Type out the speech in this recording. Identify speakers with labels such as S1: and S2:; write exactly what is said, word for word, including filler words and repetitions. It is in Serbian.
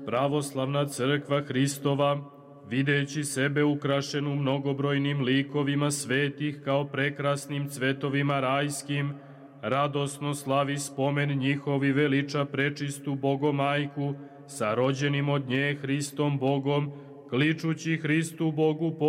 S1: pravoslavna crkva Hristova, videći sebe ukrašenu mnogobrojnim likovima svetih kao prekrasnim cvetovima rajskim, radosno slavi spomen njihovi veliča prečistu Bogomajku, sa rođenim od nje Hristom Bogom, kličući Hristu Bogu